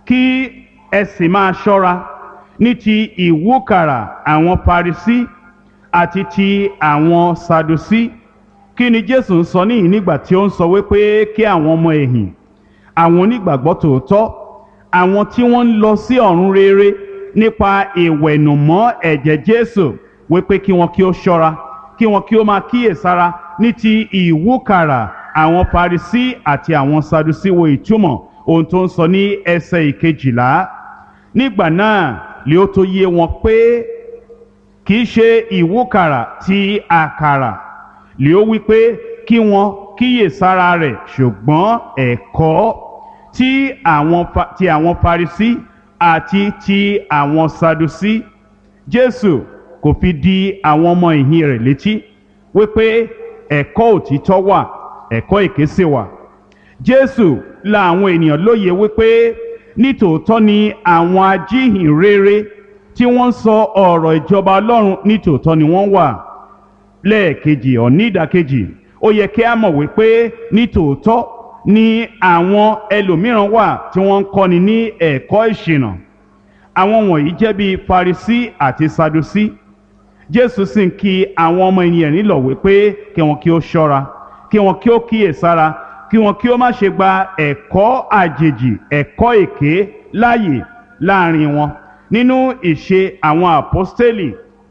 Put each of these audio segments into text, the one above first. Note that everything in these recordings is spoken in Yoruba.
kí ẹ sì máa ṣọ́ra ní ti ìwúkàrà àwọn Farisí àti ti àwọn Sadusí. Kí ni Jésù ń sọ níyìn nígbà tí ó ń sọ wípé kí àwọn ọmọ ẹ̀yìn, àwọn onígbàgbọ́ tòótọ́, àwọn tí wọ́n ń lọ sí ọ̀run rere nípa ìwẹ̀nùmọ́ ẹ̀jẹ̀ Jésù, wípé kí wọn kí ó ṣọ́ra, kí wọn kí ó máa kíyèsára ní ti ìwúkàrà àwọn Farisí àti àwọn Sadusí. Wo ìtumọ̀ ohun tó ń sọ ní ẹsẹ̀ ìkejìlá. Nígbà náà lè ó tó yé wọn pé kì í ṣe ìwúkàrà ti àkàrà lè ó wí pé kí wọn kíyèsára rẹ̀, ṣùgbọ́n ẹ̀kọ́ ti àwọn Farisí àti ti àwọn Sadusí. Jésù kò fi di àwọn ọmọ ẹ̀yìn rẹ̀ létí wípé ẹ̀kọ́ òtítọ́ wà, ẹ̀kọ́ èké sì wà. Jésù la àwọn ènìyàn lóye wípé nítòótọ́ ni àwọn ajíhìnrere tí wọ́n ń sọ ọ̀rọ̀ ìjọba Ọlọ́run, nítòótọ́ ni wọ́n wà. Lẹ́ẹ̀kejì ọ̀ní ìdàkejì, ó yẹ kí a mọ̀ wípé nítòótọ́ ni àwọn ẹlòmíràn wà tí wọ́n ń kọ́ni ní ẹ̀kọ́ ìṣìnà. Àwọn wọ̀nyí jẹ́ bí Farisí àti Sadusí. Jésù sì ń kí àwọn ọmọ ènìyàn nílọ̀ wípé kí wọn kí ó ṣọ́ra, kí wọn kí ó kíyèsára, kí wọn kí ó má ṣe gba ẹ̀kọ́ àjèjì, ẹ̀kọ́ èké láàyè láàrin wọn. Nínú ìṣe àwọn àpọ́stélì,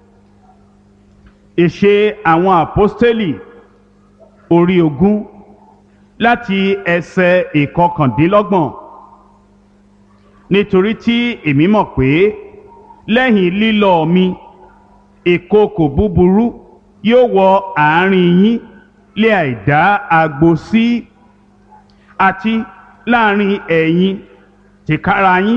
ìṣe àwọn àpọ́stélì orí 20 láti ẹsẹ̀ 29. Nítorí tí èmi mọ̀ pé lẹ́yìn lílọ mi, ìkookò búburú yóò wọ àárín yín lé àìdá agbo sí, àti láàrin ẹ̀yin tìkára yín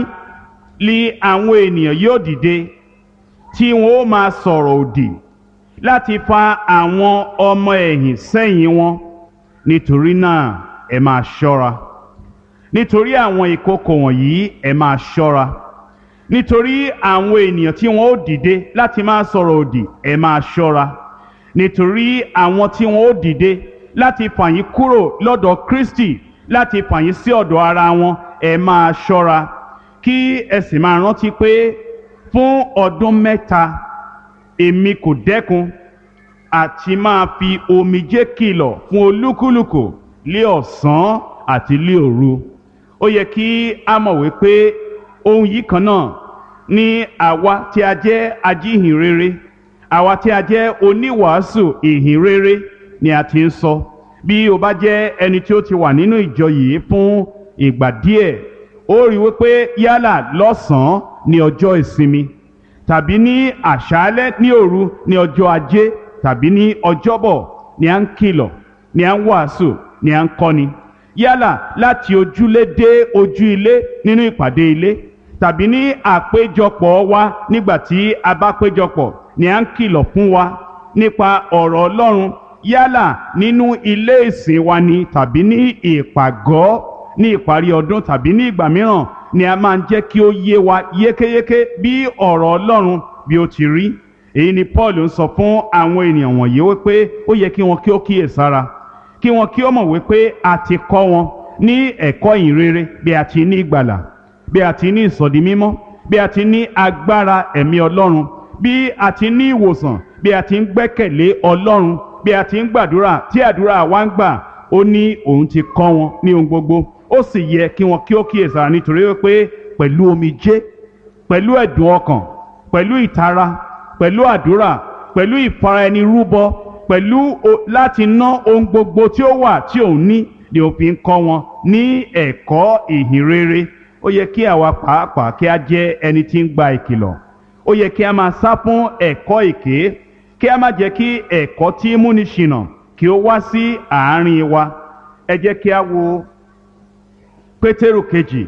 lé àwọn ènìyàn yóò dìde tí wọn ó máa sọ̀rọ̀ òdì láti fa àwọn ọmọ ẹ̀yìn sẹ́yìn wọn. Nítorí náà ẹ máa ṣọ́ra. Nítorí àwọn ìkookò wọ̀nyí ẹ máa ṣọ́ra. Nítorí àwọn ènìyàn tí wọn ó dìde láti máa sọ̀rọ̀ òdì ẹ máa ṣọ́ra. Nítorí àwọn tí wọn ó dìde láti fà yín kúrò lọ́dọ̀ Kristi, láti fà yín sí ọ̀dọ̀ ara wọn, ẹ máa ṣọ́ra. Kí ẹ sì máa rántí pé fún ọdún 3 èmi kò dẹ́kun àti máa fi omijé kìlọ̀ fún olúkúlùkù lé ọ̀sán àti lé òru. Ó yẹ kí a mọ̀ wípé ohun yìí kan náà ni àwa tí a jẹ́ ajíhìnrere, àwa tí a jẹ́ oníwàásù ìhìnrere ni a ti ń sọ. Bí o bá jẹ́ ẹni tí ó ti wà nínú ìjọ yìí fún ìgbà díẹ̀, ó rí wípé yálà lọ́sàn-án ní ọjọ́ ìsinmi, tàbí ní àṣálẹ́ ní òru ní ọjọ́ ajé, tàbí ní ọjọ́bọ̀, ni à ń kìlọ̀, ni à ń wàásù, ni à ń kọ́ni. Yálà láti ojúlé dé ojú ilé nínú ìpàdé ilé, tàbí ní àpéjọpọ̀ wa nígbà tí a bá péjọpọ̀, ni à ń kìlọ̀ fún wa nípa ọ̀rọ̀ Ọlọ́run. Yálà nínú ilé ìsìn wa ni, tàbí ní ìpàgọ́ ní ìparí ọdún, tàbí ní ìgbà mìíràn, ni a máa ń jẹ́ kí ó yé wa yékéyéké bí ọ̀rọ̀ Ọlọ́run bí ó ti rí. Èyí ni Paul ń sọ fún àwọn ènìyàn wọ̀nyí wípé ó yẹ kí wọn kí ó kíyèsára, kí wọn kí ó mọ̀ wípé a ti kọ́ wọn ní ẹ̀kọ́ ìhìnrere bí a ti ní ìgbàlà, bí a ti ní ìsọdi mímọ́, bí a ti ní agbára ẹ̀mí Ọlọ́run, bí a ti ní ìwòsàn, bí a ti ń gbẹ́kẹ̀lé Ọlọ́run, bí a ti ń gbàdúrà tí àdúrà wa ń gbà. Ó ní òun ti kọ́ wọn ní ohun gbogbo. Ó sì yẹ kí wọn kí ó kíyèsára, nítorí wípé pẹ̀lú omijé, pẹ̀lú ẹ̀dùn ọkàn, pẹ̀lú ìtara, pẹ̀lú àdúrà, pẹ̀lú ìfara-ẹni-rúbọ, pẹ̀lú láti ná ohun gbogbo tí ó wà tí òun ní, ni ó fi ń kọ́ wọn ní ẹ̀kọ́ ìhìnrere. Ó yẹ kí àwa pàápàá kí a jẹ́ ẹni tí ń gba ìkìlọ̀. Ó yẹ kí a máa sá fún ẹ̀kọ́ èké, kí a má jẹ́ kí ẹ̀kọ́ tí múni ṣìnà kí ó wá sí àárín wa. Ẹ jẹ́ kí a wo Pétérù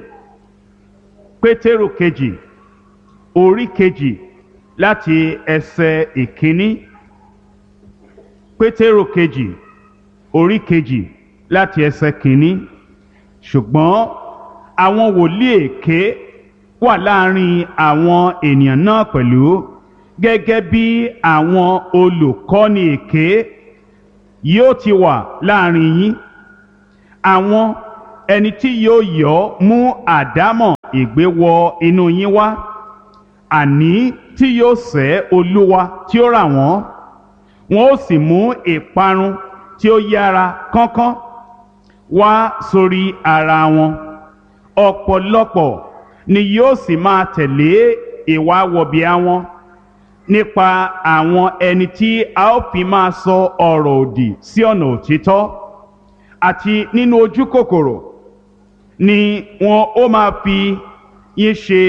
kejì orí 2 láti ẹsẹ̀ 1. Pétérù kejì orí 2 láti ẹsẹ̀ 1. Ṣùgbọ́n àwọn wòlíì èké wà láàrin àwọn ènìyàn náà pẹ̀lú, gẹ́gẹ́ bí àwọn olùkọ́ni èké yóò ti wà láàrin yín. Àwọn ẹni tí yóò yọ́ mú àdámọ̀ ìgbé wọ inú yín wá, àní tí yóò sẹ́ Olúwa tí ó rà wọ́n. Wọn ó sì mú ìparun tí ó yára kánkán wá sórí ara wọn. Ọ̀pọ̀lọpọ̀ ni yóò sì máa tẹ̀lé ìwà wọ̀bìà wọn nípa àwọn ẹni tí a ó fi máa sọ ọ̀rọ̀ òdì sí ọ̀nà òtítọ́, àti nínú ojú kòkòrò ni wọn ó máa fi yín ṣe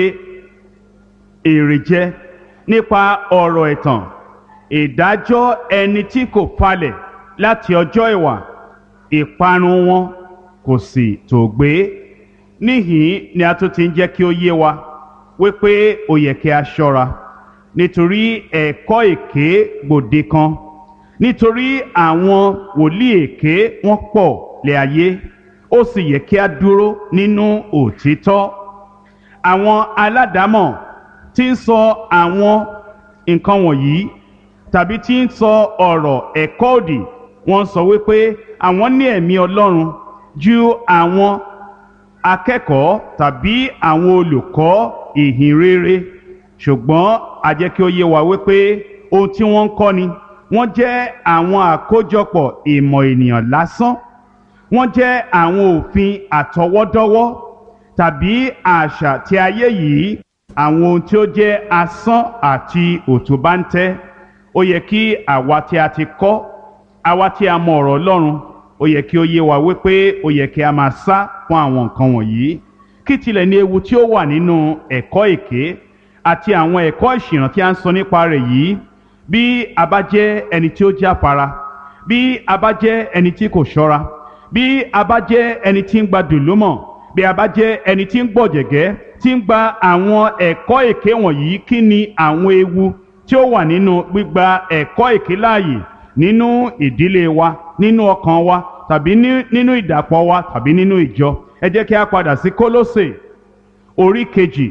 èrè jẹ nípa ọ̀rọ̀ ẹ̀tàn. Ìdájọ́ ẹni tí kò falẹ̀ láti ọjọ́ ìwà, ìparun wọn kò sì tòògbé. Níhìn ni a tún ti ń jẹ́ kí ó yé wa wípé ó yẹ kí a ṣọ́ra nítorí ẹ̀kọ́ èké gbòde kan, nítorí àwọn wòlíì èké wọ́n pọ̀ lé ayé. Ó sì yẹ kí a dúró nínú òtítọ́. Àwọn aládàámọ̀ tí ń sọ àwọn nǹkan wọ̀nyí tàbí tí ń sọ ọ̀rọ̀ ẹ̀kọ́ òdì, wọ́n sọ wípé àwọn ní ẹ̀mí Ọlọ́run ju àwọn akẹ́kọ̀ọ́ tàbí àwọn olùkọ́ ìhìn rere. Ṣùgbọ́n a jẹ́ kí ó yé wa wípé ohun tí wọ́n ń kọ́ ni wọ́n jẹ́ àwọn àkójọpọ̀ ìmọ̀ ènìyàn lásán. Wọ́n jẹ́ àwọn òfin àtọwọ́dọ́wọ́ tàbí àṣà tí ayé yìí, àwọn ohun tí ó jẹ́ asán àti òtúbáńtẹ́. Ó yẹ kí àwa tí a ti kọ́, àwa tí a mọ ọ̀rọ̀ Ọlọ́run, ó yẹ kí ó yé wa wípé ó yẹ kí a máa sá fún àwọn nǹkan wọ̀nyí. Kí tilẹ̀ ní ewu tí ó wà nínú ẹ̀kọ́ èké àti àwọn ẹ̀kọ́ ìṣìnà tí a ń sọ nípa rẹ̀ yìí, bí a bá jẹ́ ẹni tí ó jáfara, bí a bá jẹ́ ẹni tí kò ṣọ́ra, bí a bá jẹ́ ẹni tí ń gba dùlúmọ̀, bí a bá jẹ́ ẹni tí ń gbọ̀jẹ̀gẹ́, tí ń gba àwọn ẹ̀kọ́ èké wọ̀nyí, kí ni àwọn ewu tí ó wà nínú gbígba ẹ̀kọ́ èké láàyè nínú ìdílé wa, nínú ọkàn wa, tàbí nínú ìdàpọ̀ wa, tàbí nínú ìjọ? Ẹ jẹ́ kí a padà sí Kólósè orí kejì.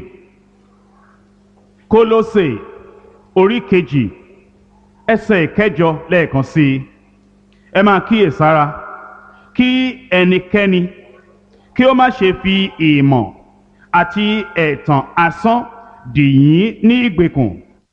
Kólósè orí kejì ẹsẹ̀ ìkẹjọ lẹ́ẹ̀kan sí i. Ẹ máa kíyèsára kí ẹnikẹ́ni kí ó má ṣe fi ìmọ̀ àti ẹ̀tàn asán dì yín ní ìgbèkùn,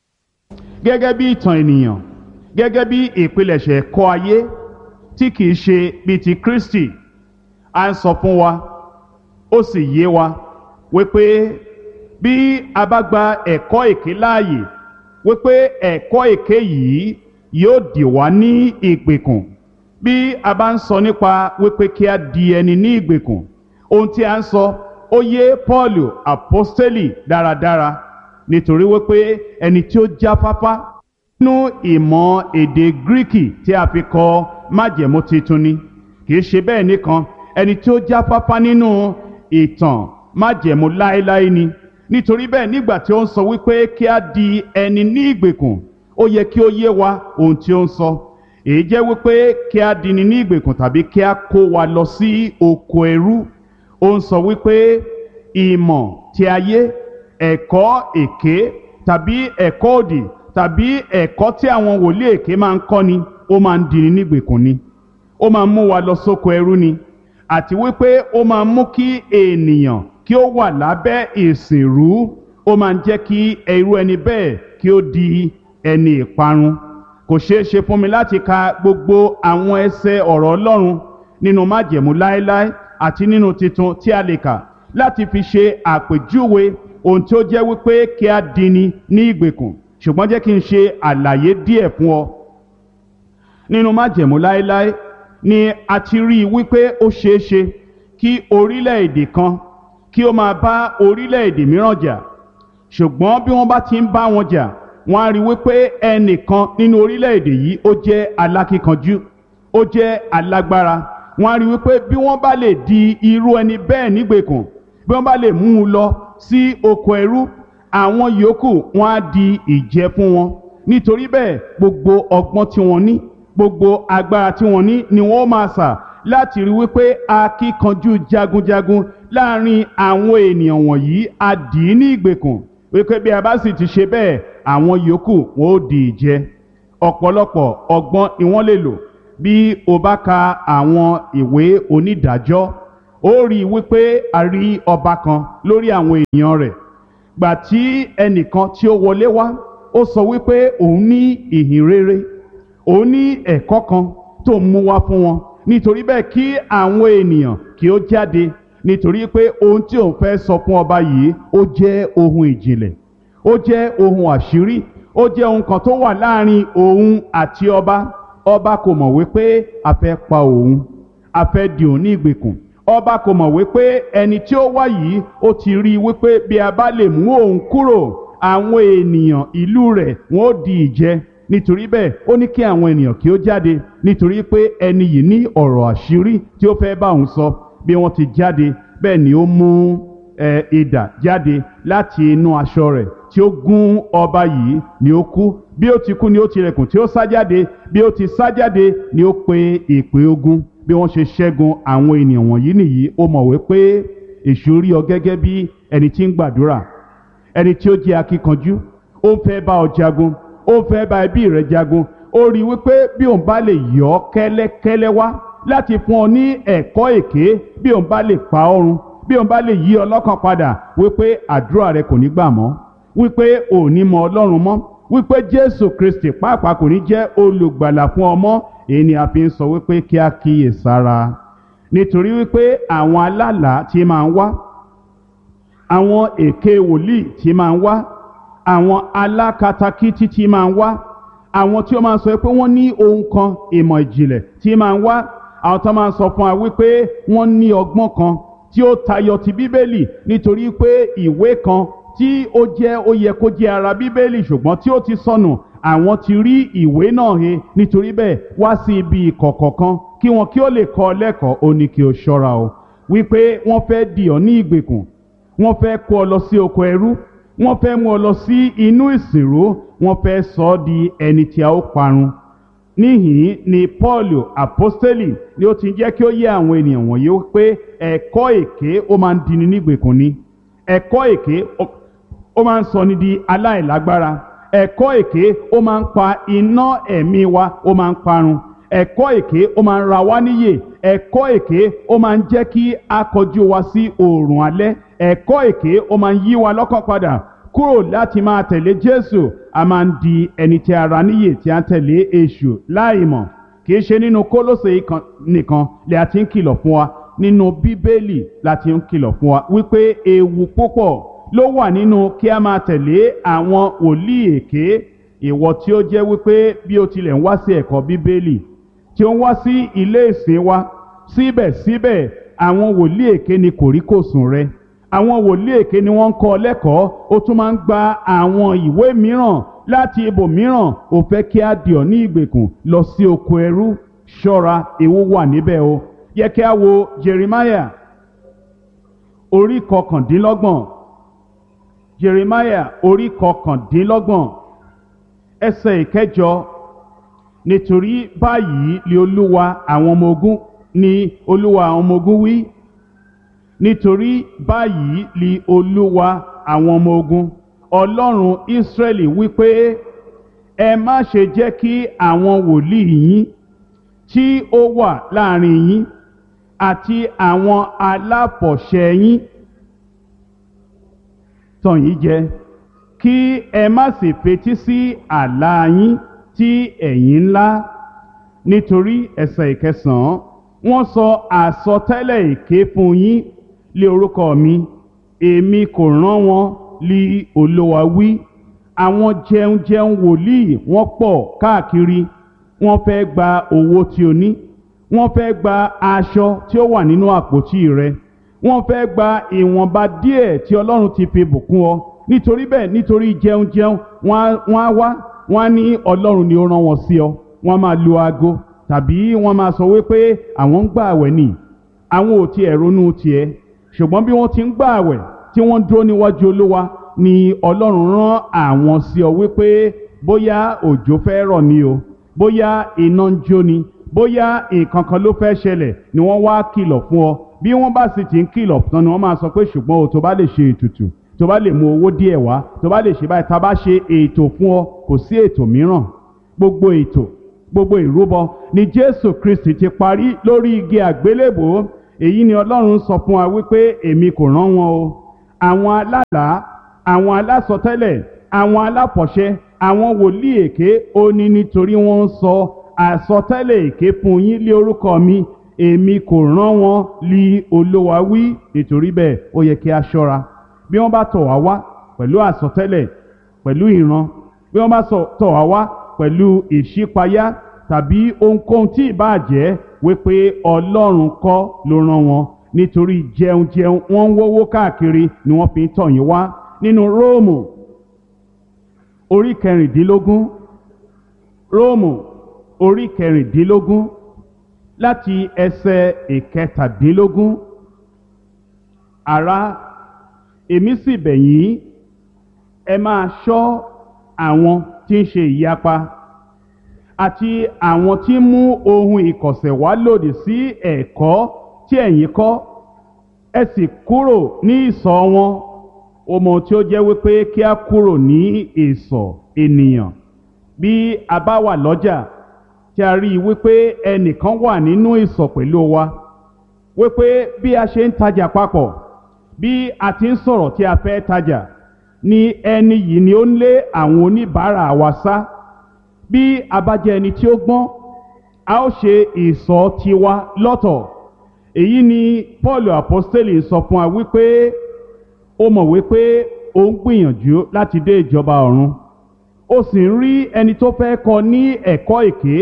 gẹ́gẹ́ bí ìtàn ènìyàn, gẹ́gẹ́ bí ìpilẹ̀ṣẹ̀ ẹ̀kọ́ ayé tí kìí ṣe bíi ti Kristi. A ń sọ fún wa, ó sì yé wa wípé bí a bá gba ẹ̀kọ́ èké láàyè, wípé ẹ̀kọ́ èké yìí yóò dì wá ní ìgbèkùn. Bí a bá ń sọ nípa wípé kí a di ẹni ní ìgbèkùn, ohun tí a ń sọ ó yé Pọ́ọ̀lù àpọ́stélì dáradára, nítorí wípé ẹni tí ó jáfáfá nínú ìmọ̀ èdè Gíríkì tí a fi kọ májẹ̀mú titun ni. Kìí ṣe bẹ́ẹ̀ nìkan, ẹni tí ó jáfáfá nínú ìtàn májẹ̀mú láéláé ni. Nítorí bẹ́ẹ̀, nígbà tí ó ń sọ wípé kí a di ẹni ní ìgbèkùn, ó yẹ kí ó yé wa ohun tí ó ń sọ. Èyí jẹ́ wípé kí a di ni ní ìgbèkùn tàbí kí a kó wa lọ sí oko ẹrú. Ó ń sọ wípé ìmọ̀ ti ayé, ẹ̀kọ́ èké tàbí ẹ̀kọ́ òdì tàbí ẹ̀kọ́ tí àwọn wòlíì èké máa ń kọ́ ni, ó máa ń di ni ní ìgbèkùn ni. Ó máa ń mú wa lọ sóko ẹrú ni, àti wípé ó máa ń mú kí ènìyàn kí ó wà lábẹ́ ìsìnrú. Ó máa ń jẹ́ kí irú ẹni bẹ́ẹ̀ kí ó di ẹni ìparun. Kò ṣeé ṣe fún mi láti ka gbogbo àwọn ẹsẹ̀ ọ̀rọ̀ Ọlọ́run nínú májẹ̀mú láéláé àti nínú titun tí a lè kà láti fi ṣe àpèjúwe ohun tí ó jẹ́ wípé kí a dini ní ìgbèkùn. Ṣùgbọ́n jẹ́ kí n ṣe àlàyé díẹ̀ fún ọ. Nínú májẹ̀mú láéláé ni a ti rí i wípé ó ṣeé ṣe kí orílẹ̀-èdè kan kí ó máa bá orílẹ̀-èdè mìíràn jà. Ṣùgbọ́n bí wọ́n bá ti ń bá wọn jà, wọ́n á rí wípé ẹnìkan nínú orílẹ̀-èdè yìí ó jẹ́ alákíkanjú, ó jẹ́ alágbára. Wọ́n á rí wípé bí wọ́n bá lè di irú ẹni bẹ́ẹ̀ nígbèkùn, bí wọ́n bá lè mú un lọ sí oko ẹrú, àwọn yòókù wọ́n á di ìjẹ fún wọn. Nítorí bẹ́ẹ̀, gbogbo ọgbọ́n tí wọ́n ní, gbogbo agbára tí wọ́n ní ni wọ́n máa sà láti rí wípé akíkanjú jagunjagun láàrin àwọn ènìyàn wọ̀nyí á dì í ní ìgbèkùn. Wípé bí a bá sì ti ṣe bẹ́ẹ̀, àwọn yòókù wọn ó di ìjẹ. Ọ̀pọ̀lọpọ̀ ọgbọ́n ni wọ́n lè lò. Bí o bá ka àwọn ìwé onídàájọ́, ó rí i wípé a rí ọba kan lórí àwọn èèyàn rẹ̀. Gbà tí ẹnìkan tí ó wọlé wá, ó sọ wípé òun ní ìhìn rere, òun ní ẹ̀kọ́ kan tó ń mú wá fún wọn. Nítorí bẹ́ẹ̀ kí àwọn ènìyàn kí ó jáde, nítorí pé ohun tí òun fẹ́ sọ fún ọba yìí ó jẹ́ ohun ìjìnlẹ̀, ó jẹ́ ohun àṣírí, ó jẹ́ ohun kan tó wà láàrin òun àti ọba. Ọba kò mọ̀ wípé a fẹ́ pa òun, a fẹ́ dì òun ní ìgbèkùn. Ọba kò mọ̀ wípé ẹni tí ó wá yìí ó ti rí i wípé bí a bá lè mú òun kúrò, àwọn ènìyàn ìlú rẹ̀ wọ́n ó di ìjẹ. Nítorí bẹ́ẹ̀ ó ní kí àwọn ènìyàn kí ó jáde, nítorí pé ẹni yìí ní ọ̀rọ̀ àṣírí tí ó fẹ́ bá òun sọ. Bí wọ́n ti jáde, bẹ́ẹ̀ ni ó mú idà jáde láti inú aṣọ rẹ̀ tí ó gún ọba yìí, ni ó kú. Bí ó ti kú ni ó tilẹ̀kùn tí ó sá jáde. Bí ó ti sá jáde ni ó pe ìpè ogun. Bí wọ́n ṣe ṣẹ́gun àwọn ènìyàn wọ̀nyí nìyí. Ó mọ̀ wípé èṣù rí ọ gẹ́gẹ́ bí ẹni tí ń gbàdúrà, ẹni tí ó jẹ́ akíkanjú. Ó ń fẹ́ bá ọ jagun, ó ń fẹ́ bá ẹbí rẹ jagun. Ó rí wípé bí òun bá lè yọ ọ́ kẹ́lẹ́kẹ́lẹ́ wá láti fún ọ ní ẹ̀kọ́ èké, bí òun bá lè pa ọ́ run, bí òun bá lè yí ọ lọ́kàn padà, wípé àdúrà rẹ kò ní gbà mọ́, wípé ò ní mọ Ọlọ́run mọ́, wípé Jésù Kristi pàápàá kò ní jẹ́ olùgbàlà fún ọ mọ́. Èyí ni a fi ń sọ wípé kí a kíyè sára. Nítorí wípé àwọn alálàá tí máa ń wá, àwọn èké wòlíì tí máa ń wá, àwọn alákatakítí tí máa ń wá, àwọn tí ó máa ń sọ pé wọ́n ní ohun kan ìmọ̀ ìjìnlẹ̀ tí máa ń wá, àwọn tó máa ń sọ fún wa wípé wọ́n ní ọgbọ́n kan tí ó tayọ ti Bíbélì, nítorí pé ìwé kan tí ó yẹ kó jẹ́ ara Bíbélì ṣùgbọ́n tí ó ti sọnù, àwọn ti rí ìwé náà he. Nítorí bẹ́ẹ̀ wá sí ibi ìkọ̀kọ̀ kan kí wọn kí ó lè kọ́ ọ lẹ́kọ̀ọ́. Ó ní kí o ṣọ́ra o, wípé wọ́n fẹ́ dì ọ́ ní ìgbèkùn, wọ́n fẹ́ kó ọ lọ sí oko ẹrú, wọ́n fẹ́ mú ọ lọ sí inú ìsìnrú, wọ́n fẹ́ sọ ọ́ di ẹni tí a ó parun. Níhìn ni Pọ́ọ̀lù àpọ́stélì ni ó ti jẹ́ kí ó yé àwọn ènìyàn wọ̀nyí pé ẹ̀kọ́ èké ó máa ń dini ní ìgbèkùn ni. Ẹ̀kọ́ èké ó máa ń sọ ni di aláìlágbára. Ẹ̀kọ́ èké ó máa ń pa iná ẹ̀mí wa, ó máa ń parun. Ẹ̀kọ́ èké ó máa ń ra wá níyè. Ẹ̀kọ́ èké ó máa ń jẹ́ kí a kọjú wa sí oòrùn alẹ́. Ẹ̀kọ́ èké ó máa ń yí wa lọ́kàn padà kúrò láti máa tẹ̀lé Jésù. A máa ń di ẹni tí a ra níyè tí a ń tẹ̀lé èṣù láìmọ̀. Kì í ṣe nínú Kólósè nìkan lè a ti ń kìlọ̀ fún wa, nínú Bíbélì la ti ń kìlọ̀ fún wa wípé ewu púpọ̀ ló wà nínú kí a máa tẹ̀lé àwọn wòlíì èké. Ìwọ tí ó jẹ́ wípé bí o tilẹ̀ ń wá sí ẹ̀kọ́ Bíbélì, tí ó ń wá sí ilé ìsìn wa, síbẹ̀síbẹ̀ àwọn wòlíì èké ni kòríkòsùn rẹ. Àwọn wòlíì èké ni wọ́n ń kọ́ lẹ́kọ̀ọ́. Ó tún máa ń gba àwọn ìwé mìíràn láti ibòmíràn. Ó fẹ́ kí a dì ọ́ ní ìgbèkùn lọ sí oko ẹrú. Ṣọ́ra, ewu wà níbẹ̀ o. Yẹ kí a wo Jeremiah orí 29. Jeremiah orí 29 ẹsẹ̀ 9. Nítorí báyìí ni Olúwa àwọn ọmọ ogun wí. Nítorí báyìí ni Olúwa àwọn ọmọ ogun, Ọlọ́run Ísírẹ́lì wípé ẹ má ṣe jẹ́ kí àwọn wòlíì yín tí ó wà láàrin yín àti àwọn aláfọ̀ṣẹ yín tàn yín jẹ, kí ẹ má sì fetí sí àlá yín tí ẹ̀yin ńlá. Nítorí ẹsẹ̀ 9, wọ́n sọ àsọtẹ́lẹ̀ èké fún yín lé orúkọ mi, èmi kò rán wọn lí Olúwa wí. Àwọn jẹunjẹun wòlíì wọ́n pọ̀ káàkiri. Wọ́n fẹ́ gba owó tí o ní, wọ́n fẹ́ gba aṣọ tí ó wà nínú àpótí rẹ, wọ́n fẹ́ gba ìwọ̀nba díẹ̀ tí Ọlọ́run ti fi bùkún ọ. Nítorí bẹ́ẹ̀, nítorí jẹunjẹun wọ́n á wá, wọ́n á ní Ọlọ́run ni ó rán wọn sí ọ. Wọ́n máa lu aago, tàbí wọ́n máa sọ wípé àwọn ń gbààwẹ̀ ni, àwọn ò tiẹ̀ ronú tiẹ̀. Ṣùgbọ́n bí wọ́n ti ń gbààwẹ̀ tí wọ́n dúró níwájú Olúwa ni Ọlọ́run rán àwọn sí ọ wípé bóyá òjò fẹ́ rọ̀ ni o, bóyá iná ń jó ni, bóyá nǹkan kan ló fẹ́ ṣẹlẹ̀ ni wọ́n wá kìlọ̀ fún ọ. Bí wọ́n bá sì ti ń kìlọ̀ tán ni wọ́n máa sọ pé ṣùgbọ́n o tó bá lè ṣe ètùtù, tó bá lè mú owó díẹ̀ wá, tó bá lè ṣe báyìí, tá bá ṣe ètò fún ọ. Kò sí ètò mìíràn. Gbogbo ètò, gbogbo ìrúbọ ni Jésù Kristi ti parí lórí igi àgbélébùú. èyí ni Ọlọ́run sọ fún wa wípé èmi kò rán wọn o. Àwọn alálàá, àwọn alásọtẹ́lẹ̀, àwọn aláfọ̀ṣẹ, àwọn wòlíì èké ó ní nítorí wọ́n ń sọ àsọtẹ́lẹ̀ èké fún yín lé orúkọ mi, èmi kò rán wọn lí Olúwa wí. Nítorí bẹ́ẹ̀ ó yẹ kí a ṣọ́ra bí wọ́n bá tọ̀ wá wá pẹ̀lú àsọtẹ́lẹ̀, pẹ̀lú ìran, bí wọ́n bá tọ̀ wá wá pẹ̀lú ìṣípayá tàbí ohunkóhun tí ìbáà jẹ́, wípé Ọlọ́run kọ́ ló rán wọn. Nítorí jẹun wọ́n ń wówó káàkiri ni wọ́n fi ń tọ̀ yín wá. Nínú Róòmù orí kẹrìndínlógún, Róòmù orí kẹrìndínlógún láti ẹsẹ̀ ìkẹtàdínlógún. Ará, èmi sì bẹ̀ yín, ẹ máa ṣọ́ àwọn tí ń ṣe ìyapa àti àwọn tí ń mú ohun ìkọ̀sẹ̀ wá lòdì sí ẹ̀kọ́ tí ẹ̀yin kọ́, ẹ sì kúrò ní ìsọ̀ wọn. Ó mọ tí ó jẹ́ wípé kí a kúrò ní ìsọ̀ ènìyàn. Bí a bá wà lọ́jà tí a rí i wípé ẹnìkan wà nínú ìsọ̀ pẹ̀lú wa, wípé bí a ṣe ń tajà papọ̀, bí a ti ń sọ̀rọ̀ tí a fẹ́ tajà, ni ẹni yìí ni ó ń lé àwọn oníbàárà wa sá. Bí a bá jẹ́ ẹni tí ó gbọ́n, a ó ṣe ìsọ̀ tiwa lọ́tọ̀. Èyí ni Paul apostoli sọ fún wa wípé ó mọ̀ wípé ó ń gbìyànjú láti dé ìjọba ọ̀run, ó sì ń rí ẹni tó fẹ́ kọ́ ní ẹ̀kọ́ èké,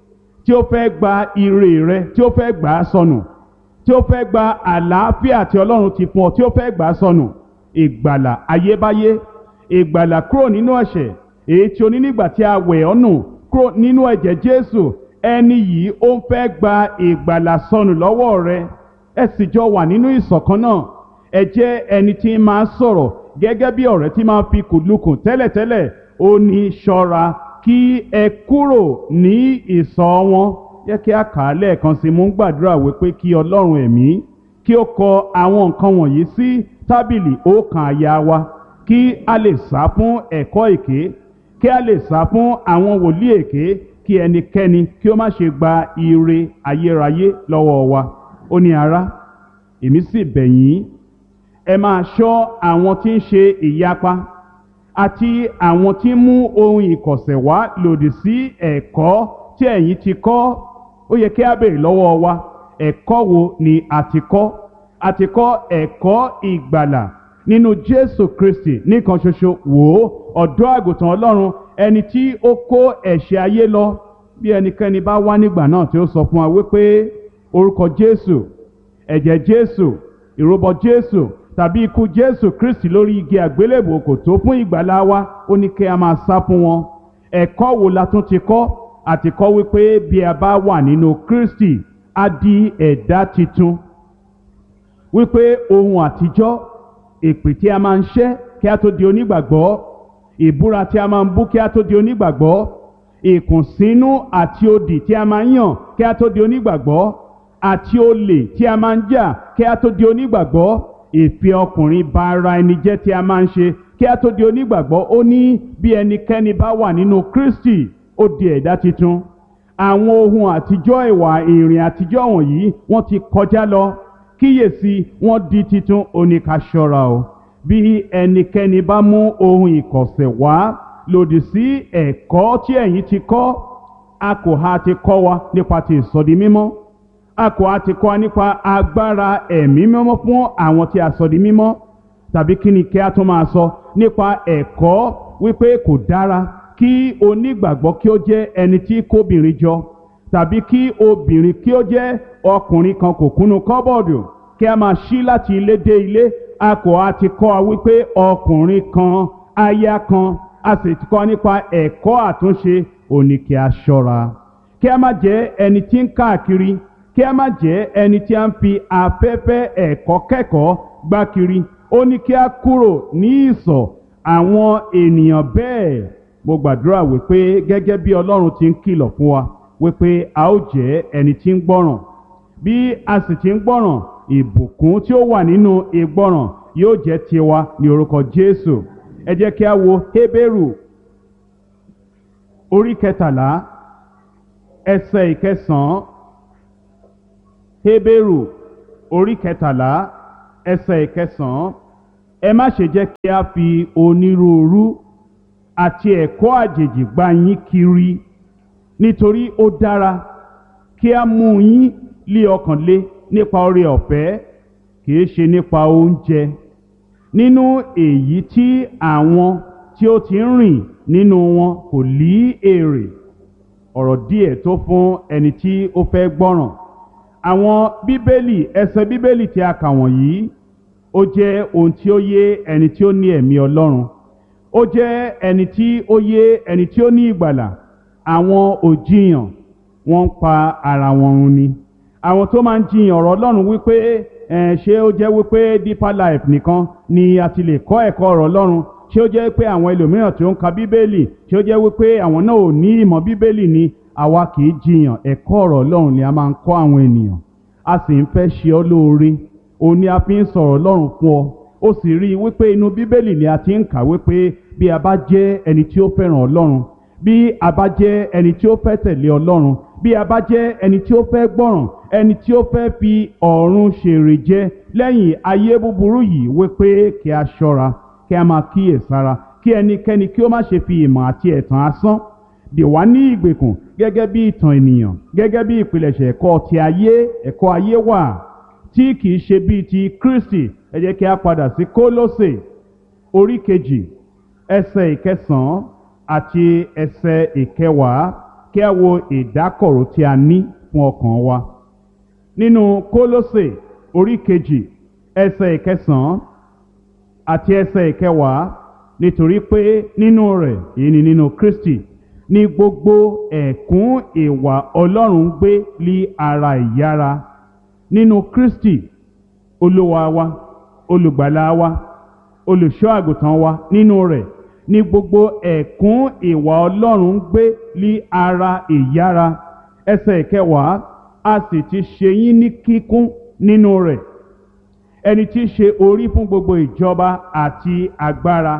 tí ó fẹ́ gba ire rẹ, tí ó fẹ́ gbà á sọnù, tí ó fẹ́ gba àlàáfíà tí Ọlọ́run ti fún ọ, tí ó fẹ́ gbà á sọnù. Ìgbàlà ayébáyé, ìgbàlà kúrò nínú ẹ̀ṣẹ̀ èyí tí o ní nígbà tí a wẹ̀ ọ́ nù kúrò nínú ẹ̀jẹ̀ Jésù. Ẹni yìí ó ń fẹ́ gba ìgbàlà sọnù lọ́wọ́ rẹ. Ẹ sì jọ wà nínú ìṣọ̀kan náà. Ẹ jẹ́ ẹni tí máa sọ̀rọ̀ gẹ́gẹ́ bí ọ̀rẹ́ tí máa fi kùlùkùn tẹ́lẹ̀tẹ́lẹ̀. Ó ní ṣọ́ra kí ẹ kúrò ní ìsọ̀ wọn. Jẹ́ kí a kà á lẹ́ẹ̀kan sí. Mo ń gbàdúrà wípé kí Ọlọ́run ẹ̀mí kí ó kọ àwọn nǹkan wọ̀nyí sí tábìlì ọkàn àyà wa, kí a lè sá fún ẹ̀kọ́ èké, kí a lè sá fún àwọn wòlíì èké, kí ẹnikẹ́ni kí ó má ṣe gba ire ayérayé lọ́wọ́ wa. Ó ní ará, èmi sì bẹ̀ yín, ẹ máa ṣọ́ àwọn tí ń ṣe ìyapa àti àwọn tí ń mú ohun ìkọ̀sẹ̀ wá lòdì sí ẹ̀kọ́ tí ẹ̀yin ti kọ́. Ó yẹ kí a béèrè lọ́wọ́ wa, ẹ̀kọ́ wo ni a ti kọ́? A ti kọ́ ẹ̀kọ́ ìgbàlà nínú Jésù Kristi nìkan ṣoṣo. Wò ó, ọ̀dọ́ àgùntàn Ọlọ́run, ẹni tí ó kó ẹ̀ṣẹ̀ ayé lọ. Bí ẹnikẹ́ni bá wá nígbà náà tí ó sọ fún wa wípé orúkọ Jésù, ẹ̀jẹ̀ Jésù, ìrúbọ Jésù tàbí ikú Jésù Kristi lórí igi àgbélébùú kò tó fún ìgbàlà wa, ó ní kí a máa sá fún wọn. Ẹ̀kọ́ wo la tún ti kọ́? A ti kọ́ wípé bí a bá wà nínú Kristi, a di ẹ̀dá titun. Wípé ohun àtijọ́, èpè tí a máa ń ṣẹ́ kí a tó di onígbàgbọ́, ìbúra tí a máa ń bú kí a tó di onígbàgbọ́, ìkùnsínú àti odì tí a máa ń yàn kí a tó di onígbàgbọ́, àti olè tí a máa ń jà kí a tó di onígbàgbọ́, ìfẹ́ ọkùnrin ba ara ẹni jẹ́ tí a máa ń ṣe kí a tó di onígbàgbọ́. Ó ní bí ẹnikẹ́ni bá wà nínú Kristi, ó di ẹ̀dá titun. Àwọn ohun àtijọ́, ìwà ìrìn àtijọ́ wọ̀nyí wọ́n ti kọjá lọ, kíyèsí wọ́n di titun. Ó ní ká ṣọ́ra o. Bí ẹnikẹ́ni bá mú ohun ìkọ̀sẹ̀ wá lòdì sí ẹ̀kọ́ tí ẹ̀yin ti kọ́, a kò ha ti kọ́ wa nípa ti ìsọdi mímọ́, a kò ha ti kọ́ wa nípa agbára ẹ̀mí mímọ́ fún àwọn tí a sọ di mímọ́, tàbí kí ni kí a tún máa sọ nípa ẹ̀kọ́ wípé kò dára kí onígbàgbọ́ kí ó jẹ́ ẹni tí kóbìnrin jọ, tàbí kí obìnrin kí ó jẹ́ ọkùnrin kan kò kúnnú kọ́bọ̀dù kí a máa ṣí láti ilé dé ilé. A kò ha ti kọ́ wa wípé ọkùnrin kan, aya kan, a sì ti kọ́ nípa ẹ̀kọ́ àtúnṣe. Ó ní kí a ṣọ́ra kí a má jẹ́ ẹni tí ń káàkiri, kí a má jẹ́ ẹni tí a ń fi afẹ́fẹ́ ẹ̀kọ́ kẹ́kọ̀ọ́ gbá kiri. Ó ní kí a kúrò ní ìsọ̀ àwọn ènìyàn bẹ́ẹ̀. Mo gbàdúrà wípé gẹ́gẹ́ bí Ọlọ́run ti ń kìlọ̀ fún wa wípé a ó jẹ́ ẹni tí ń gbọ́ràn. Bí a sì ti ń gbọ́ràn, ìbùkún tí ó wà nínú ìgbọ́ràn yóò jẹ́ tiwa ní orúkọ Jésù. Ẹ jẹ́ kí a wo Hébérù orí 13 ẹsẹ̀ 9. Hébérù orí kẹtàlá ẹsẹ̀ ìkẹsàn-án, ẹ má ṣe jẹ́ kí a fi onírúurú àti ẹ̀kọ́ àjèjì gbá yín kiri, nítorí ó dára kí a mú yín lé ọkàn le nípa oore ọ̀fẹ́, kìí ṣe nípa oúnjẹ, nínú èyí tí àwọn tí ó ti ń rìn nínú wọn kò lí èrè. Ọ̀rọ̀ díẹ̀ tó fún ẹni tí ó fẹ́ gbọ́ràn. Àwọn ẹsẹ̀ bíbélì tí a kà wọ̀nyí, ó jẹ́ ohun tí ó yé ẹni tí ó ní ẹ̀mí Ọlọ́run. Ó jẹ́ ẹni tí ó yé ẹni tí ó ní ìgbàlà. Àwọn òjìyàn wọ́n ń pa ara wọn run ni. Àwọn tó máa ń jiyàn ọ̀rọ̀ Ọlọ́run wípé ṣé ó jẹ́ wípé Deeper Life nìkan ni a ti lè kọ́ ẹ̀kọ́ ọ̀rọ̀ Ọlọ́run, ṣé ó jẹ́ pé àwọn ẹlòmíràn tí ó ń ka bíbélì, ṣé ó jẹ́ wípé àwọn náà ò ní ìmọ̀ bíbélì ni. Àwa kì í jiyàn, ẹ̀kọ́ ọ̀rọ̀ Ọlọ́run ni a máa ń kọ́ àwọn ènìyàn. A sì ń fẹ́ ṣe ọ́ lóore, òun ni a fi ń sọ̀rọ̀ Ọlọ́run fún ọ. Ó sì rí i wípé inú bíbélì ni a ti ń kà wípé bí a bá jẹ́ ẹni tí ó fẹ́ràn Ọlọ́run, bí a bá jẹ́ ẹni tí ó fẹ́ tẹ̀lé Ọlọ́run, bí a bá jẹ́ ẹni tí ó fẹ́ gbọ́ràn, ẹni tí ó fẹ́ fi ọ̀run ṣèrè jẹ lẹ́yìn ayé búburú yìí, wípé kí a ṣọ́ra, kí a máa kíyèsára, kí ẹnikẹ́ni kí ó má ṣe fi ìmọ̀ àti ẹ̀tàn asán dè wá ní ìgbèkùn, gẹ́gẹ́ bí ìtàn ènìyàn, gẹ́gẹ́ bí ìpilẹ̀ṣẹ̀ ẹ̀kọ́ ti ayé, ẹ̀kọ́ ayé wà tí kìí ṣe bíi ti Kristi. Ẹ jẹ́ kí a padà sí Kólósè orí kejì ẹsẹ̀ ìkẹsàn-án àti ẹsẹ̀ ìkẹwàá, kí a wo ìdákọ̀ró tí a ní fún ọkàn wa. Nínú Kólósè orí kejì ẹsẹ̀ ìkẹsàn-án àti ẹsẹ̀ ìkẹwàá, nítorí pé nínú rẹ̀, èyí ni nínú Kristi, ní gbogbo ẹ̀kún ìwà Ọlọ́run gbé lí ara ìyára. Nínú Kristi, Olúwa wa, olùgbàlà wa, olùṣọ́ àgùntàn wa, nínú rẹ̀ ní gbogbo ẹ̀kún ìwà Ọlọ́run gbé lí ara ìyára. Ẹsẹ̀ ìkẹwàá, a sì ti ṣe yín ní kíkún nínú rẹ̀, ẹni tí í ṣe orí fún gbogbo ìjọba àti agbára.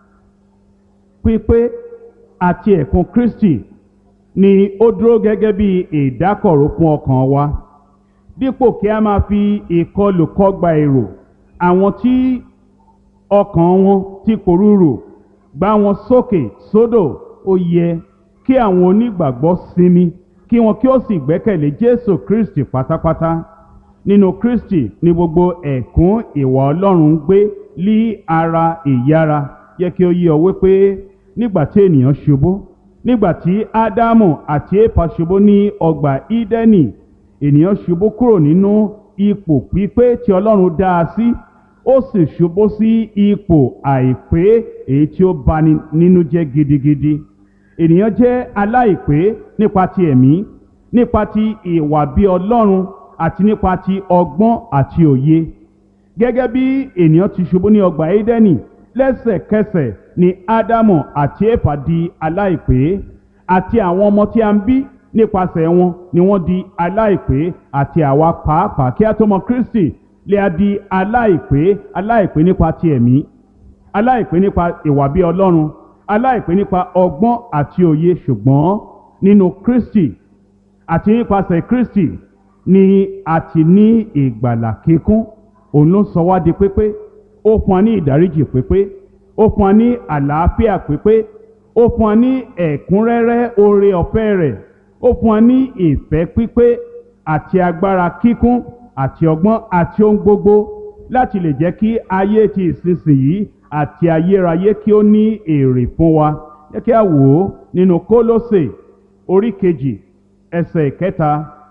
Pípé àti ẹ̀kún Kristi ni ó dúró gẹ́gẹ́ bí ìdákọ̀ró fún ọkàn wa, dípò kí a máa fi ìkọlù kọgbà èrò àwọn tí ọkàn wọn ti pòrúurù, gbá wọn sókè sódò. Ó yẹ kí àwọn onígbàgbọ́ sinmi, kí wọn kí ó sì gbẹ́kẹ̀lé Jésù Kristi pátápátá. Nínú Kristi ni gbogbo ẹ̀kún ìwà Ọlọ́run gbé lí ara ìyára. Yẹ kí ó yé ọ wípé nígbà tí ènìyàn ṣubú, nígbà tí Ádámù àti Éfà ṣubú ní ọgbà Ídẹ́nì, ènìyàn ṣubú kúrò nínú ipò pípé tí Ọlọ́run dá a sí, ó sì ṣubú sí ipò àìpé, èyí tí ó bani nínú jẹ́ gidigidi. Ènìyàn jẹ́ aláìpé nípa ti ẹ̀mí, nípa ti ìwà bí Ọlọ́run, àti nípa ti ọgbọ́n àti òye. Gẹ́gẹ́ bí ènìyàn ti ṣubú ní ọgbà Édẹ́nì, lẹ́sẹ̀kẹsẹ̀ ni Ádámù àti Éfà di aláìpé, àti àwọn ọmọ tí a ń bí nípasẹ̀ wọn ni wọ́n di aláìpé, àti àwa pàápàá kí a tó mọ Kristi lè a di aláìpé nípa ti ẹ̀mí, aláìpé nípa ìwà bí Ọlọ́run, aláìpé nípa ọgbọ́n àti òye. Ṣùgbọ́n nínú Kristi àti nípasẹ̀ Kristi ni a ti ní ìgbàlà kíkún. Òun ló sọ wá di pípé, ó fún wa ní ìdáríjì pípé, ó fún wa ní àlàáfíà pípé, ó fún wa ní ẹ̀kúnrẹ́rẹ́ oore ọ̀fẹ́ rẹ̀, ó fún wa ní ìfẹ́ pípé àti agbára kíkún àti ọgbọ́n àti ohun gbogbo, láti lè jẹ́ kí ayé ti ìsinsìnyí àti ayérayé kí ó ní èrè fún wa. Jẹ́ kí a wò ó nínú Kólósè orí kejì ẹsẹ̀ ìkẹta.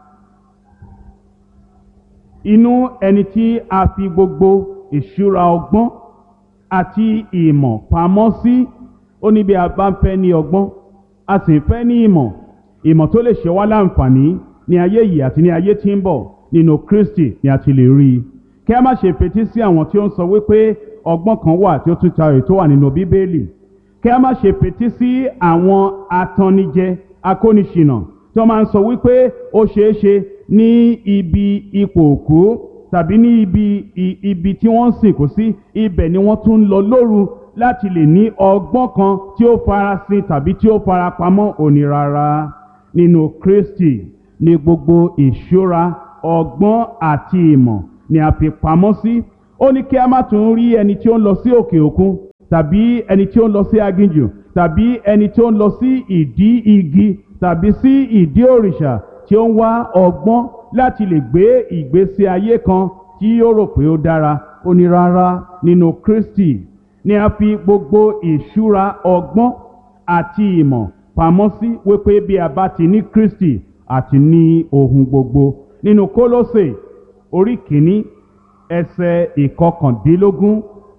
Inú ẹni tí a fi gbogbo ìṣúra ọgbọ́n àti ìmọ̀ pamọ́ sí. Ó ní bí a bá ń fẹ́ ní ọgbọ́n, a sì ń fẹ́ ní ìmọ̀ tó lè ṣe wá láǹfààní ní ayé yìí àti ní ayé tí ń bọ̀, nínú Kristi ni a ti lè rí i. Kí a má ṣe fetí sí àwọn tí ó ń sọ wípé ọgbọ́n kan wà tí ó tún tayọ èyí tó wà nínú Bíbélì. Kí a má ṣe fetí sí àwọn atannijẹ, akóniṣìnà tí wọ́n máa ń sọ wípé ó ṣeé ṣe ní ibi ipò òkú tàbí ní ibi tí wọ́n ń sìnkú sí, ibẹ̀ ni wọ́n tún ń lọ lóru láti lè ní ọgbọ́n kan tí ó farasin tàbí tí ó farapamọ́. Òní rárá, nínú Kristi ni gbogbo ìṣúra ọgbọ́n àti ìmọ̀ ni a fi pamọ́ sí. Ó ní kí a má tún rí ẹni tí ó ń lọ sí òkè òkun tàbí ẹni tí ó ń lọ sí aginjù tàbí ẹni tí ó ń lọ sí ìdí igi tàbí sí ìdí òrìṣà tí ó ń wá ọgbọ́n láti lè gbé ìgbésí ayé kan tí ó rò pé ó dára. Ó ní rárá, nínú Kristi ni a fi gbogbo ìṣúra ọgbọ́n àti ìmọ̀ pamọ́ sí, wípé bí a bá ti ní Kristi àti ní ohun gbogbo. Nínú Kólósè orí kìíní ẹsẹ̀ ìkọkàndínlógún.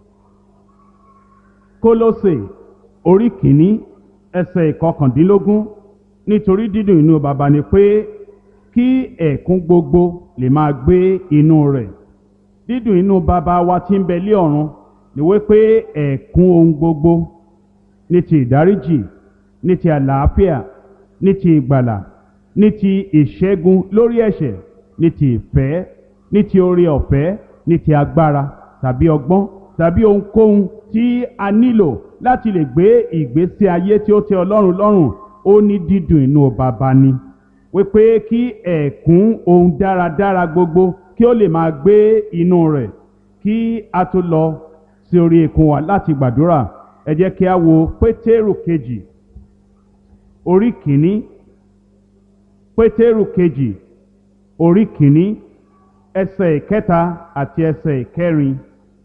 Kólósè orí kìíní ẹsẹ̀ ìkọkàndínlógún. Nítorí dídùn inú baba ni pé kí ẹ̀kún gbogbo lè máa gbé inú rẹ̀. Dídùn inú baba wa tí ń bẹ lé ọ̀run ni wípé ẹ̀kún ohun gbogbo ní ti ìdáríjì, ní ti àlàáfíà, ní ti ìgbàlà, ní ti ìṣẹ́gun lórí ẹ̀ṣẹ̀, ní ti ìfẹ́, ní ti oore ọ̀fẹ́, ní ti agbára tàbí ọgbọ́n tàbí ohunkóhun tí a nílò láti lè gbé ìgbésí ayé tí ó tẹ́ Ọlọ́run lọ́rùn. Ó ní dídùn inú baba ni wípé kí ẹ̀kún ohun dáradára gbogbo kí ó lè máa gbé inú rẹ̀. Kí a tó lọ sí orí ikùn wa láti gbàdúrà, ẹ jẹ́ kí a wo Pétérù kejì orí kìíní. Pétérù kejì orí kìíní ẹsẹ̀ ìkẹta àti ẹsẹ̀ ìkẹrin.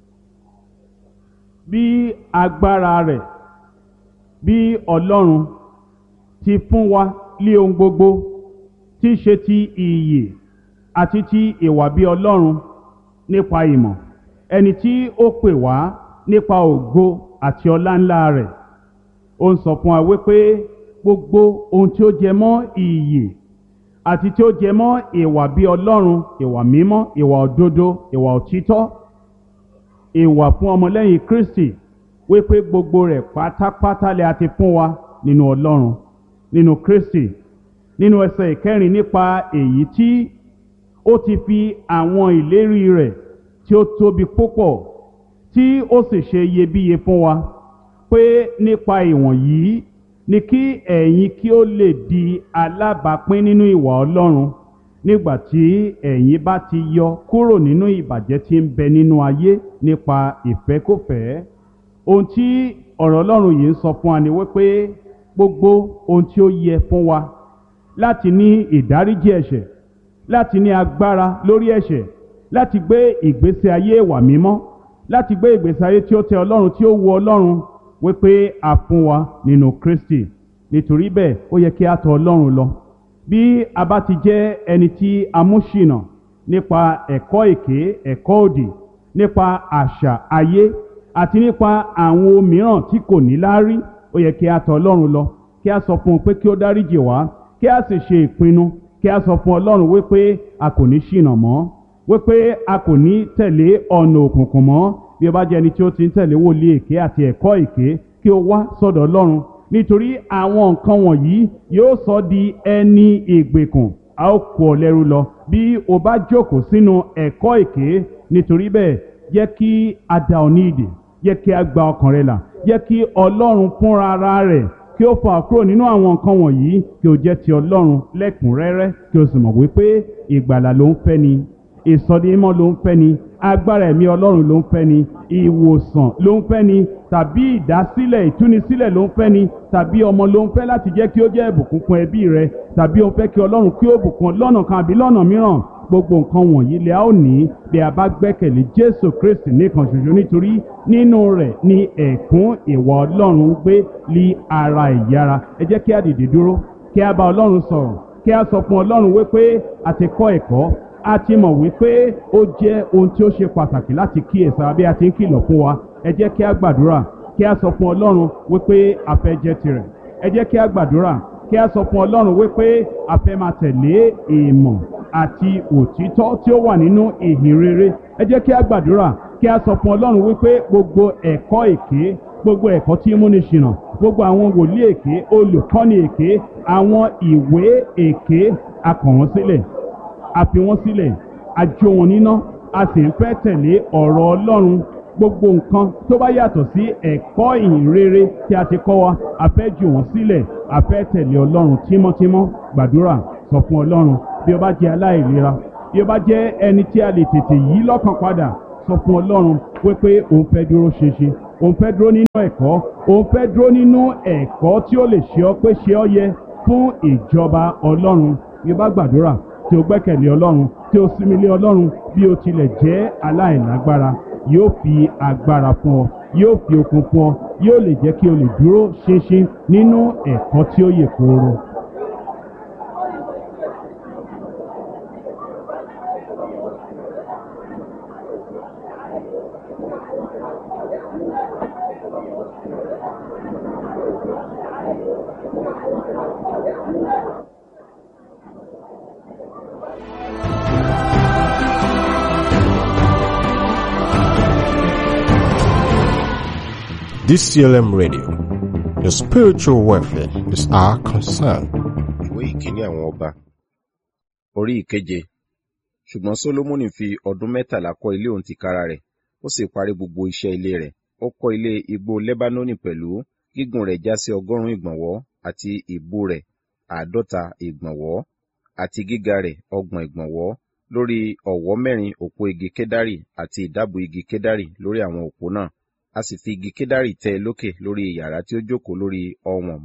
Bí agbára rẹ̀, bí Ọlọ́run ti fún wa lé ohun gbogbo tí ṣe ti ìyè àti ti ìwà bí Ọlọ́run nípa ìmọ̀, ẹni tí ó pè wá nípa ògo àti ọlá ńlá rẹ̀. Ó ń sọ fún wa wípé gbogbo ohun tí ó jẹ mọ́ ìyè àti tí ó jẹ mọ́ ìwà bí Ọlọ́run, ìwà mímọ́, ìwà òdodo, ìwà òtítọ́, ìwà fún ọmọlẹ́yìn Kristi, wípé gbogbo rẹ̀ pátápátá lè a ti fún wa nínú Ọlọ́run, nínú Kristi. Nínú ẹsẹ̀ ìkẹrin, nípa èyí tí ó ti fi àwọn ìlérí rẹ̀ tí ó tóbi púpọ̀ tí ó sì ṣe iyebíye fún wa, pé nípa ìwọ̀nyí ni kí ẹ̀yin kí ó lè di alábàápín nínú ìwà Ọlọ́run, nígbà tí ẹ̀yin bá ti yọ kúrò nínú ìbàjẹ́ tí ń bẹ nínú ayé nípa ìfẹ́kúfẹ̀ẹ́. Ohun tí ọ̀rọ̀ Ọlọ́run yìí ń sọ fún wa ni wípé gbogbo ohun tí ó yẹ fún wa láti ní ìdáríjì ẹ̀ṣẹ̀, láti ní agbára lórí ẹ̀ṣẹ̀, láti gbé ìgbésí ayé ìwà mímọ́, láti gbé ìgbésí ayé tí ó tẹ́ Ọlọ́run, tí ó wu Ọlọ́run, wípé a fún wa nínú Kristi. Nítorí bẹ́ẹ̀ ó yẹ kí a tọ̀ Ọlọ́run lọ. Bí a bá ti jẹ́ ẹni tí a mú ṣìnà nípa ẹ̀kọ́ èké, ẹ̀kọ́ òdì, nípa àṣà ayé àti nípa àwọn ohun mìíràn tí kò ní láárí, ó yẹ kí a tọ̀ Ọlọ́run lọ, kí a sọ fún un pé kí ó dáríjì wá, kí a sì ṣe ìpinnu, kí a sọ fún Ọlọ́run wípé a kò ní ṣìnà mọ́, wípé a kò ní tẹ̀lé ọ̀nà òkùnkùn mọ́. Bí o bá jẹ́ ẹni tí ó ti ń tẹ̀lé wòlíì èké àti ẹ̀kọ́ èké, kí o wá sọ́dọ̀ Ọlọ́run, nítorí àwọn nǹkan wọ̀nyí yóò sọ di ẹni ìgbèkùn, a ó kó ọ lẹ́rú lọ bí o bá jókòó sínú ẹ̀kọ́ èké. Nítorí bẹ́ẹ̀ jẹ́ kí a dá ọ ní ìdè, jẹ́ kí a gba ọkàn rẹ là, jẹ́ kí Ọlọ́run fúnra ara rẹ̀ kí ó fà kúrò nínú àwọn nǹkan wọ̀nyí, kí o jẹ́ ti Ọlọ́run lẹ́kùnrẹ́rẹ́, kí o sì mọ̀ wípé ìgbàlà ló ń fẹ́ ni, ìsọdimímọ́ ló ń fẹ́ ni, agbára ẹ̀mí Ọlọ́run ló ń fẹ́ ni, ìwòsàn ló ń fẹ́ ni, tàbí ìdásílẹ̀, ìtúnisílẹ̀ ló ń fẹ́ ni, tàbí ọmọ ló ń fẹ́ láti jẹ́ kí ó jẹ́ ìbùkún fún ẹbí rẹ, tàbí ó fẹ́ kí Ọlọ́run kí ó bùkún lọ́nà kan àbí lọ́nà mìíràn. Gbogbo nǹkan wọ̀nyí lè a ó ní bí a bá gbẹ́kẹ̀lé Jésù Kristi nìkan ṣoṣo, nítorí nínú rẹ̀ ni ẹ̀kún ìwà Ọlọ́run gbé lí ara ìyára. Ẹ jẹ́ kí a dìde dúró, kí a bá Ọlọ́run sọ̀rọ̀, kí a sọ fún Ọlọ́run wípé a ti kọ́ ẹ̀kọ́, a ti mọ̀ wípé ó jẹ́ ohun tí ó ṣe pàtàkì láti kíyèsára bí a ti ń kìlọ̀ fún wa. Ẹ jẹ́ kí a gbàdúrà, kí a sọ fún Ọlọ́run wípé a fẹ́ jẹ́ tirẹ̀. Ẹ jẹ́ kí a gbàdúrà, kí a sọ fún Ọlọ́run wípé a fẹ́ máa tẹ̀lé ìmọ̀ àti òtítọ́ tí ó wà nínú ìhìn rere. Ẹ jẹ́ kí a gbàdúrà, kí a sọ fún Ọlọ́run wípé gbogbo ẹ̀kọ́ èké, gbogbo ẹ̀kọ́ tí ń múni ṣìnà, gbogbo àwọn wòlíì èké, olùkọ́ni èké, àwọn ìwé èké, a kọ̀ wọ́n sílẹ̀, a fi wọ́n sílẹ̀, a jó wọn níná, a sì ń fẹ́ tẹ̀lé ọ̀rọ̀ Ọlọ́run. Gbogbo nǹkan tó bá yàtọ̀ sí ẹ̀kọ́ ìhìn rere tí a ti kọ́ wa, a fẹ́ jù wọ́n sílẹ̀, a fẹ́ tẹ̀lé Ọlọ́run tímọ́tímọ́. Gbàdúrà, sọ fún Ọlọ́run. Bí o bá jẹ́ aláìlera, bí ó bá jẹ́ ẹni tí a lè tètè yí lọ́kàn padà, sọ fún Ọlọ́run wípé òun fẹ́ dúró ṣinṣin, òun fẹ́ dúró nínú ẹ̀kọ́, òun fẹ́ dúró nínú ẹ̀kọ́ tí ó lè ṣe ọ́ pé ṣe ọ́ yẹ fún ìjọba Ọlọ́run. Bí o bá gbàdúrà tí o gbẹ́kẹ̀lé Ọlọ́run, tí o sinmi lé Ọlọ́run, bí o tilẹ̀ jẹ́ aláìlágbára, yóò fi agbára fún ọ, yóò fi okun fún ọ, yóò lè jẹ́ kí o lè dúró ṣinṣin nínú ẹ̀kọ́ tí ó yè kooro. DCLM Radio. Your spiritual welfare is our concern. Ìwé ìkíní àwọn ọba orí ìkeje. Ṣùgbọ́n Sólómọ́nì fi ọdún 13 kọ́ ilé òun tìkára rẹ̀, ó sì parí gbogbo iṣẹ́ ilé rẹ̀. Ó kọ́ ilé igbó Lẹ́bánónì pẹ̀lú, gígùn rẹ̀ já sí 100 ìgbọ̀nwọ́, àti ìbú rẹ̀ 50 ìgbọ̀nwọ́, àti gíga rẹ̀ 30 ìgbọ̀nwọ́, lórí ọ̀wọ́ 4 òpó igi kédárì àti ìdábù igi kédárì lórí àwọn òpó náà. A sì fi igi kédárì tẹ́ lókè lórí yàrá tí ó jókòó lórí ọ̀wọ̀n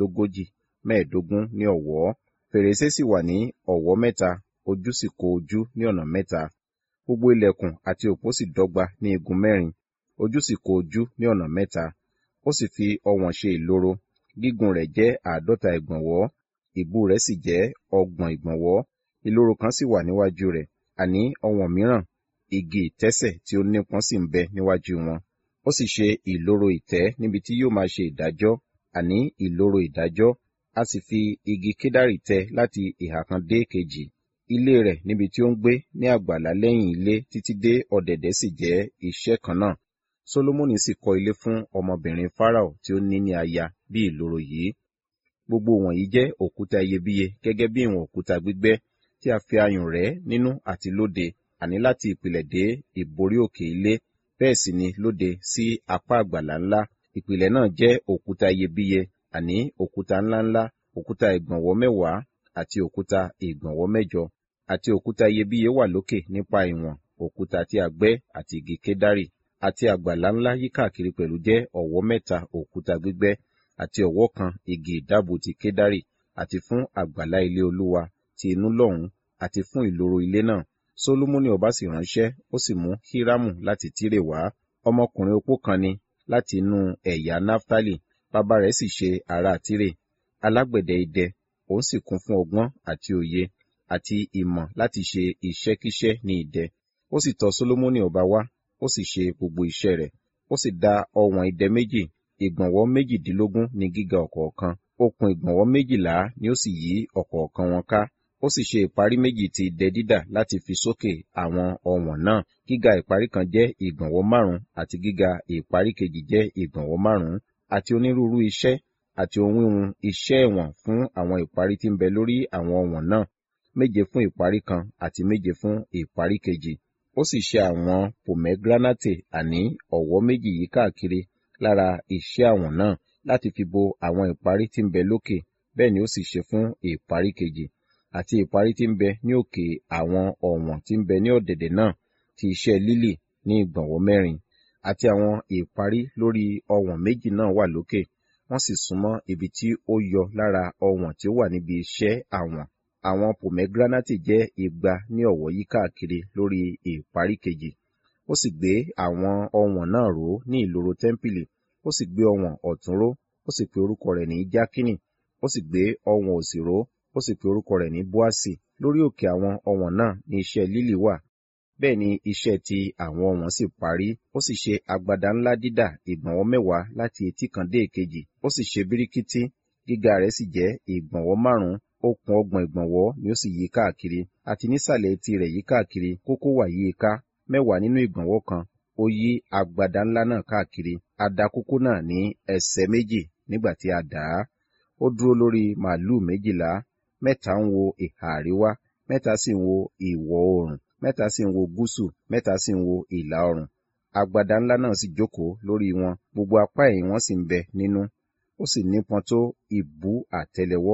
45 ní ọ̀wọ́. Fèrèsé sì wà ní ọ̀wọ́ 3, ojú sì kó ojú ní ọ̀nà 3. Gbogbo ilẹ̀kùn àti òpó sì dọ́gba ní igun 4, ojú sì kó ojú ní ọ̀nà 3. Ó sì fi ọ̀wọ̀n ṣe ìloro, gígùn rẹ̀ jẹ́ 50 ìgbọ̀nwọ́, ìbú rẹ̀ sì jẹ́ 30 ìgbọ̀nwọ́. Ìloro kan sì wà níwájú rẹ̀, àní ọ̀wọ̀n mìíràn, igi ìtẹ́sẹ̀ tí ó nípọn sì ń bẹ níwájú wọn. Ó sì ṣe ìloro ìtẹ́ níbi tí yóò máa ṣe ìdájọ́, àní ìloro ìdájọ́. A sì fi igi kédárì tẹ́ láti ìhà kan dé kejì. Ilé rẹ̀ níbi tí ó ń gbé ní àgbàlá lẹ́yìn ilé títí dé ọ̀dẹ̀dẹ̀ sì jẹ́ iṣẹ́ kan náà. Sólómọ́nì sì kọ́ ilé fún ọmọbìnrin Fáráò tí ó ní aya bí ìloro yìí. Gbogbo wọ̀nyí jẹ́ òkúta iyebíye gẹ́gẹ́ bí ìwọ̀n òkúta gbígbẹ́ tí a fi ayùn rẹ́ nínú àti lóde, àní láti ìpìlẹ̀ dé ìborí òkè ilé, bẹ́ẹ̀ sì ni lóde sí apá àgbàlá ńlá. Ìpìlẹ̀ náà jẹ́ òkúta iyebíye, àní òkúta ńláńlá, òkúta ìgbọ̀nwọ́ 10 àti òkúta ìgbọ̀nwọ́ 8, àti òkúta iyebíye wà lókè nípa ìwọ̀n òkúta tí a gbẹ́ àti igi kédárì. Àti àgbàlá ńlá yíkákiri pẹ̀lú jẹ́ ọ̀wọ́ 3 òkúta gbígbẹ́, àti ọ̀wọ́ kan igi ìdábù ti kédárì, àti fún àgbàlá ilé Olúwa ti inú lọ́hùn, àti fún ìloro ilé náà. Sólómọ́nì ọba sì ránṣẹ́, ó sì mú Hírámù láti Tírè wá. Ọmọkùnrin opó kan ni láti inú ẹ̀yà Náftálì, bàbá rẹ̀ sì ṣe ará Tírè. Alágbẹ̀dẹ idẹ, òun sì kún fún ọgbọ́n àti òye, àti ìmọ̀ láti ṣe iṣẹ́kíṣẹ́ ní idẹ. Ó sì tọ̀ Sólómọ́nì ọba wá, ó sì ṣe gbogbo iṣẹ́ rẹ̀. Ó sì dá ọ̀wọ̀n idẹ 2, ìgbọ̀nwọ́ 18 ní gíga ọ̀kọ̀ọ̀kan, okùn ìgbọ̀nwọ́ 12 ni ó sì yí ọ̀kọ̀ọ̀kan wọn ká. Ó sì ṣe ìparí 2 ti idẹ dídà láti fi sókè àwọn ọ̀wọ̀n náà. Gíga ìparí kan jẹ́ ìgbọ̀nwọ́ 5, àti gíga ìparí kejì jẹ́ ìgbọ̀nwọ́ 5, àti onírúurú iṣẹ́ àti ohun wíwun iṣẹ́ ẹ̀wọ̀n fún àwọn ìparí tí ń bẹ lórí àwọn ọ̀wọ̀n náà, 7 fún ìparí kan àti 7 fún ìparí kejì. Ó sì ṣe àwọn pòmẹ́gíránátì, àní ọ̀wọ́ 2 yí káàkiri lára iṣẹ́ àwọ̀n náà láti fi bo àwọn ìparí tí ń bẹ lókè. Bẹ́ẹ̀ ni ó sì ṣe fún ìparí kejì, àti ìparí tí ń bẹ ní òkè àwọn ọ̀wọ̀n tí ń bẹ ní ọ̀dẹ̀dẹ̀ náà ti iṣẹ́ lílì ní ìgbọ̀nwọ́ 4, àti àwọn ìparí lórí ọ̀wọ̀n 2 náà wà lókè. Wọ́n sì súnmọ́ ibi tí ó yọ lára ọ̀wọ̀n tí ó wà níbi iṣẹ́ àwọ̀n. Àwọn pòmẹ́gíránátì jẹ́ 200 ní ọ̀wọ́ yí káàkiri lórí ìparí kejì. Ó sì gbé àwọn ọ̀wọ̀n náà ró ní ìloro tẹ́ḿpìlì. Ó sì gbé ọ̀wọ̀n ọ̀tún ró, ó sì pe orúkọ rẹ̀ ní Jákínì. Ó sì gbé ọ̀wọ̀n òsì ró, ó sì pe orúkọ rẹ̀ ní Bóásì. Lórí òkè àwọn ọ̀wọ̀n náà ni iṣẹ́ lílì wà. Bẹ́ẹ̀ ni iṣẹ́ ti àwọn ọ̀wọ̀n sì parí. Ó sì ṣe agbada ńlá dídà ìgbọ̀nwọ́ 10 láti etí kan dé èkejì. Ó sì ṣe bíríkítí, gíga rẹ̀ sì jẹ́ ìgbọ̀nwọ́ 5, okùn 30 ìgbọ̀nwọ́ ni ó sì yí káàkiri. Àti nísàlẹ̀ etí rẹ̀ yí káàkiri, kókó wà yí i ká, 10 nínú ìgbọ̀nwọ́ kan. Ó yí agbada ńlá náà káàkiri. A dá kókó náà ní ẹsẹ̀ 2 nígbà tí a dà á. Ó dúró lórí màlúù 12, 3 ń wo ìhà àríwá, 3 sì ń wo ìwọ̀ oòrùn, 3 sì ń wo gúúsù, 3 sì ń wo ìlà oòrùn. Agbada ńlá náà sì jókòó lórí wọn, gbogbo apá ẹ̀yìn wọn sì ń bẹ nínú. Ó sì nípọn tó ìbú àtẹ́lẹwọ́,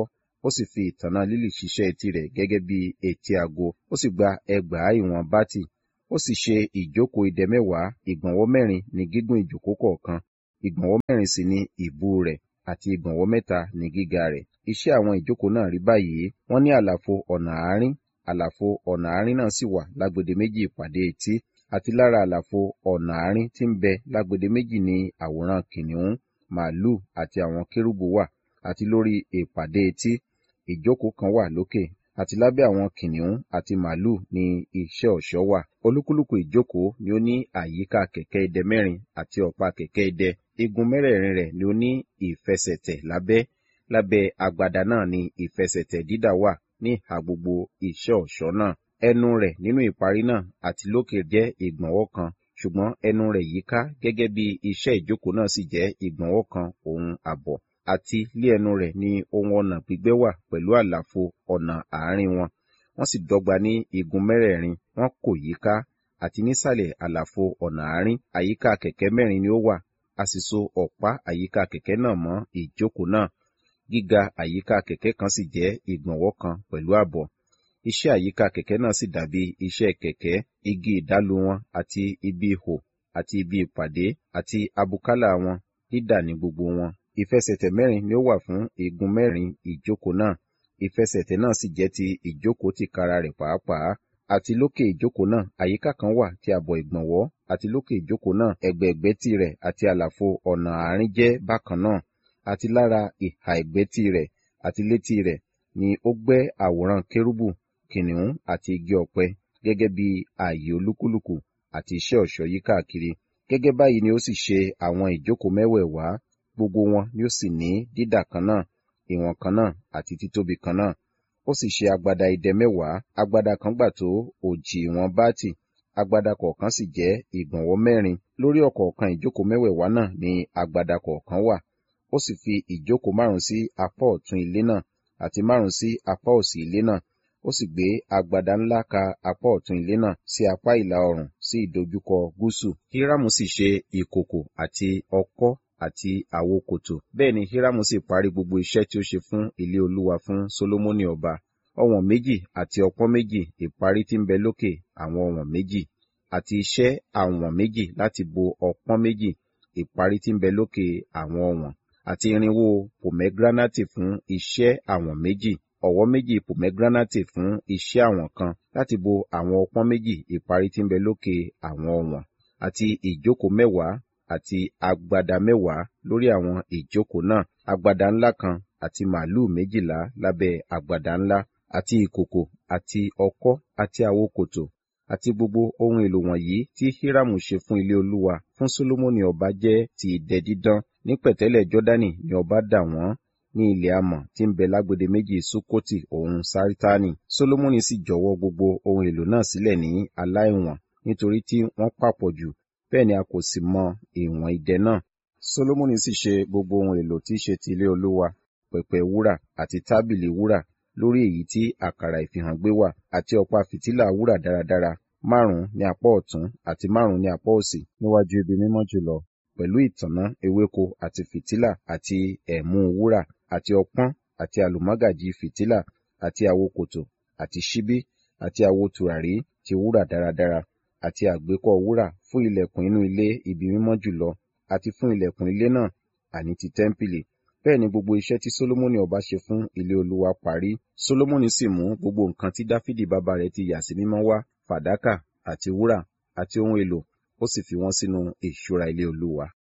ó sì fi ìtànná lílì ṣiṣẹ́ etí rẹ̀ gẹ́gẹ́ bí etí ago, ó sì gba 6,000 ìwọ̀n bátì. Ó sì ṣe ìjókòó idẹ 10, ìgbọ̀nwọ́ 4 ní gígùn ìjókòó kọ̀ọ̀kan, ìgbọ̀nwọ́ 4 sì ni ìbú rẹ̀, àti ìgbọ̀nwọ́ 3 ní gíga rẹ̀. Iṣẹ́ àwọn ìjókòó náà rí báyìí. Wọ́n ní àlàfo ọ̀nà àárín, àlàfo ọ̀nà àárín náà sì wà lágbede méjì ìpàdé etí, àti lára àlàfo ọ̀nà àárín tí ń bẹ lágbede méjì ni àwòrán kìnnìún, màlúù àti àwọn kérúbù wà, àti lórí ìpàdé etí ìjókòó kan wà lókè, àti lábẹ́ àwọn kìnnìún àti màlúù ni iṣẹ́ ọ̀ṣọ́ wà. Olúkúlùkù ìjókòó ni ó ní àyíká kẹ̀kẹ́ idẹ 4 àti ọ̀pá kẹ̀kẹ́ idẹ. Igun mẹ́rẹ̀ẹ̀rin rẹ̀ ni ó ní ìfẹsẹ̀tẹ̀ lábẹ́. Lábẹ́ agbada náà ni ìfẹsẹ̀tẹ̀ dídà wà ní ìhà gbogbo iṣẹ́ ọ̀ṣọ́ náà. Ẹnu rẹ̀ nínú ìparí náà àti lókè jẹ́ ìgbọ̀nwọ́ kan, ṣùgbọ́n ẹnu rẹ̀ yíká gẹ́gẹ́ bí iṣẹ́ ìjókòó náà sì jẹ́ ìgbọ̀nwọ́ kan òun àbọ̀. Àti lé ẹnu rẹ̀ ni ohun ọ̀nà gbígbẹ́ wà pẹ̀lú àlàfo ọ̀nà àárín wọn. Wọ́n sì dọ́gba ní igun mẹ́rẹ̀ẹ̀rin, wọ́n kò yíká, àti nísàlẹ̀ àlàfo ọ̀nà àárín àyíká kẹ̀kẹ́ 4 ni ó wà. A sì so ọ̀pá àyíká kẹ̀kẹ́ náà mọ́ ìjókòó náà. Gíga àyíká kẹ̀kẹ́ kan sì jẹ́ ìgbọ̀nwọ́ kan pẹ̀lú àbọ̀. Iṣẹ́ àyíká kẹ̀kẹ́ náà sì dàbí iṣẹ́ kẹ̀kẹ́, igi ìdálu wọn àti ibi ihò àti ibi ìpàdé àti abùkálà wọn dídà ní gbogbo wọn. Ìfẹsẹ̀tẹ̀ 4 ni ó wà fún igun 4 ìjókòó náà. Ìfẹsẹ̀tẹ̀ náà sì jẹ́ ti ìjókòó tìkára rẹ̀ pàápàá. Àti lókè ìjókòó náà àyíká kan wà tí àbọ̀ ìgbọ̀nwọ́, àti lókè ìjókòó náà ẹ̀gbẹ̀ẹ̀gbẹ́ tirẹ̀ àti àlàfo ọ̀nà àárín jẹ́ bákan náà. Àti lára ìhà ẹ̀gbẹ́ tirẹ̀ àti létí rẹ̀ ni ó gbẹ́ àwòrán kérúbù, kìnnìún àti igi ọ̀pẹ gẹ́gẹ́ bí ààyè olúkúlùkù àti iṣẹ́ ọ̀ṣọ́ yí káàkiri. Gẹ́gẹ́ báyìí ni ó sì ṣe àwọn ìjókòó 10, gbogbo wọn ni ó sì ní dídà kan náà, ìwọ̀n kan náà àti títóbi kan náà. Ó sì ṣe agbada idẹ 10, agbada kan gbà tó 1/2 ìwọ̀n bátì, agbada kọ̀ọ̀kan sì jẹ́ ìgbọ̀nwọ́ 4. Lórí ọ̀kọ̀ọ̀kan ìjókòó 10 náà ni agbada kọ̀ọ̀kan wà. Ó sì fi ìjókòó 5 sí apá ọ̀tún ilé náà, àti 5 sí apá òsì ilé náà. Ó sì gbé agbada ńlá ka apá ọ̀tún ilé náà sí apá ìlà oòrùn sí ìdojúkọ gúúsù. Hírámù sì ṣe ìkòkò àti ọkọ́ àti àwo kòtò. Bẹ́ẹ̀ ni Hírámù sì parí gbogbo iṣẹ́ tí ó ṣe fún ilé Olúwa fún Sólómọ́nì ọba. Ọ̀wọ̀n 2 àti ọpọ́n 2 ìparí tí ń bẹ lókè àwọn ọ̀wọ̀n 2, àti iṣẹ́ àwọ̀n 2 láti bo ọpọ́n 2 ìparí tí ń bẹ lókè àwọn ọ̀wọ̀n, àti irinwó pòmẹ́gíránátì fún iṣẹ́ àwọ̀n 2, ọ̀wọ́ 2 pòmẹ́gíránátì fún iṣẹ́ àwọ̀n kan láti bo àwọn ọpọ́n 2 ìparí tí ń bẹ lókè àwọn ọ̀wọ̀n, àti ìjókòó 10 àti agbada 10 lórí àwọn ìjókòó náà, agbada ńlá kan àti màlúù 12 lábẹ́ agbada ńlá, àti ìkòkò àti ọkọ́ àti àwo kòtò, àti gbogbo ohun èlò wọ̀nyí tí Hírámù ṣe fún ilé Olúwa fún Sólómọ́nì ọba jẹ́ ti idẹ dídán. Ní pẹ̀tẹ́lẹ̀ Jọ́dánì ni ọba dà wọ́n ní ilẹ̀ amọ̀ tí ń bẹ lágbede méjì Sukoti òun Saritani. Sólómọ́nì sì jọ̀wọ́ gbogbo ohun èlò náà sílẹ̀ ní aláìwọ̀n, nítorí tí wọ́n papọ̀ jù, bẹ́ẹ̀ ni a kò sì mọ ìwọ̀n idẹ náà. Sólómọ́nì sì ṣe gbogbo ohun èlò tí í ṣe ti ilé Olúwa, pẹpẹ wúrà àti tábìlì wúrà, lórí èyí tí àkàrà ìfihàn gbé wà, àti ọ̀pá fìtílà wúrà dáradára, 5 ní apá ọ̀tún àti 5 ní apá òsì níwájú ibi mímọ́ jùlọ, pẹ̀lú ìtànná ewéko àti fìtílà àti ẹ̀mú wúrà, àti ọpọ́n àti àlùmọ́gàjí fìtílà, àti àwo kòtò àti ṣíbí, àti àwo tùràrí ti wúrà dáradára, àti àgbékọ́ wúrà fún ilẹ̀kùn inú ilé ibi mímọ́ jùlọ, àti fún ilẹ̀kùn ilé náà, àní ti tẹ́ḿpìlì. Bẹ́ẹ̀ ni gbogbo iṣẹ́ tí Sólómọ́nì ọba ṣe fún ilé Olúwa parí. Sólómọ́nì sì mú gbogbo nǹkan tí Dáfídì bàbá rẹ̀ ti yà sí mímọ́ wá, fàdákà àti wúrà àti ohun èlò, ó sì fi wọ́n sínú ìṣúra ilé Olúwa.